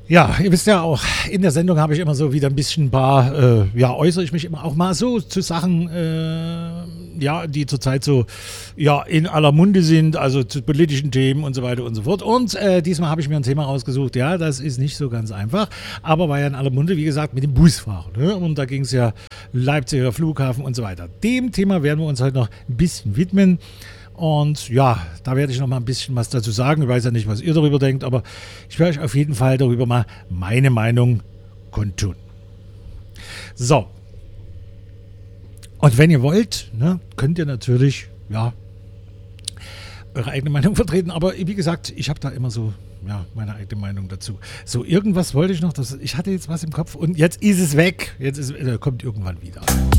Ja, ihr wisst ja auch, in der Sendung habe ich immer so wieder ein bisschen äußere ich mich immer auch mal so zu Sachen, die zurzeit so, in aller Munde sind, also zu politischen Themen und so weiter und so fort. Und diesmal habe ich mir ein Thema rausgesucht, ja, das ist nicht so ganz einfach, aber war ja in aller Munde, wie gesagt, mit dem Busfahrer, ne? Und da ging es ja Leipziger Flughafen und so weiter. Dem Thema werden wir uns heute noch ein bisschen widmen. Und ja, da werde ich noch mal ein bisschen was dazu sagen. Ich weiß ja nicht, was ihr darüber denkt, aber ich werde euch auf jeden Fall darüber mal meine Meinung kundtun. So. Und wenn ihr wollt, ne, könnt ihr natürlich, eure eigene Meinung vertreten. Aber wie gesagt, ich habe da immer so, meine eigene Meinung dazu. So, irgendwas wollte ich noch. Ich hatte jetzt was im Kopf und jetzt ist es weg. Kommt irgendwann wieder.